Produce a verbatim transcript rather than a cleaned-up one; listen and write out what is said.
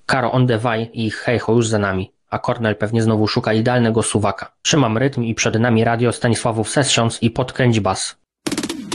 Karo on the Waj i hej ho już za nami. A Kornel pewnie znowu szuka idealnego suwaka. Trzymam rytm i przed nami radio Stanisławów Sessions i podkręć bas.